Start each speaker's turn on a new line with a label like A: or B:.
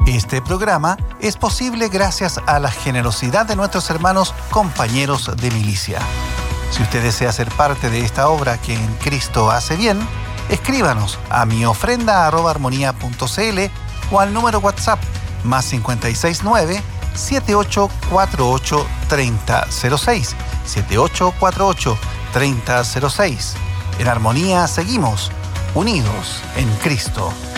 A: Este programa es posible gracias a la generosidad de nuestros hermanos compañeros de milicia. Si usted desea ser parte de esta obra que en Cristo hace bien, escríbanos a miofrenda@armonía.cl o al número WhatsApp +569 7848 3006 7848 3006. En Armonía seguimos unidos en Cristo.